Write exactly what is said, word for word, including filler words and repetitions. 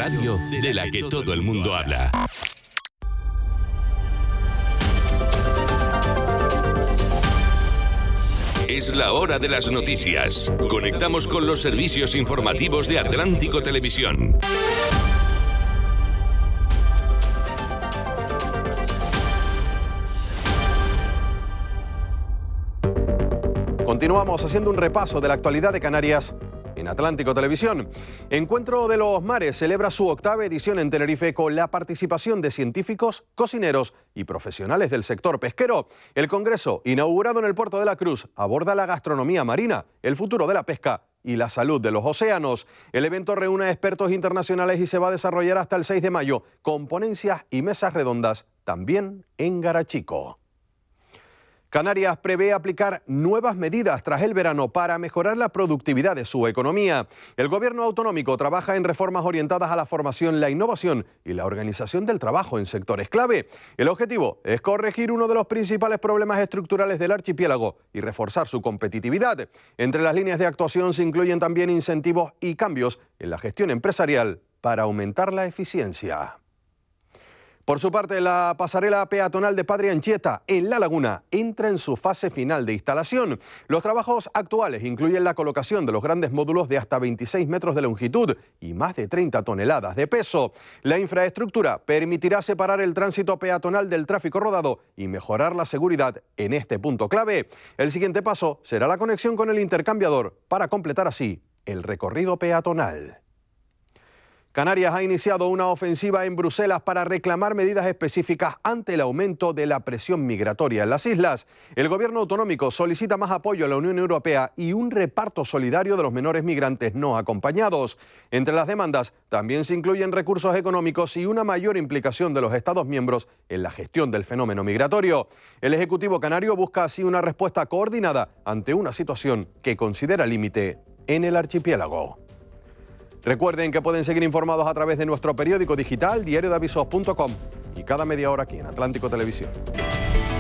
radio de la que todo el mundo habla. Es la hora de las noticias. Conectamos con los servicios informativos de Atlántico Televisión. Continuamos haciendo un repaso de la actualidad de Canarias en Atlántico Televisión. Encuentro de los Mares celebra su octava edición en Tenerife con la participación de científicos, cocineros y profesionales del sector pesquero. El congreso, inaugurado en el Puerto de la Cruz, aborda la gastronomía marina, el futuro de la pesca y la salud de los océanos. El evento reúne a expertos internacionales y se va a desarrollar hasta el seis de mayo, con ponencias y mesas redondas también en Garachico. Canarias prevé aplicar nuevas medidas tras el verano para mejorar la productividad de su economía. El gobierno autonómico trabaja en reformas orientadas a la formación, la innovación y la organización del trabajo en sectores clave. El objetivo es corregir uno de los principales problemas estructurales del archipiélago y reforzar su competitividad. Entre las líneas de actuación se incluyen también incentivos y cambios en la gestión empresarial para aumentar la eficiencia. Por su parte, la pasarela peatonal de Padre Anchieta, en La Laguna, entra en su fase final de instalación. Los trabajos actuales incluyen la colocación de los grandes módulos de hasta veintiséis metros de longitud y más de treinta toneladas de peso. La infraestructura permitirá separar el tránsito peatonal del tráfico rodado y mejorar la seguridad en este punto clave. El siguiente paso será la conexión con el intercambiador para completar así el recorrido peatonal. Canarias ha iniciado una ofensiva en Bruselas para reclamar medidas específicas ante el aumento de la presión migratoria en las islas. El gobierno autonómico solicita más apoyo a la Unión Europea y un reparto solidario de los menores migrantes no acompañados. Entre las demandas también se incluyen recursos económicos y una mayor implicación de los Estados miembros en la gestión del fenómeno migratorio. El Ejecutivo canario busca así una respuesta coordinada ante una situación que considera límite en el archipiélago. Recuerden que pueden seguir informados a través de nuestro periódico digital diario de avisos punto com y cada media hora aquí en Atlántico Televisión.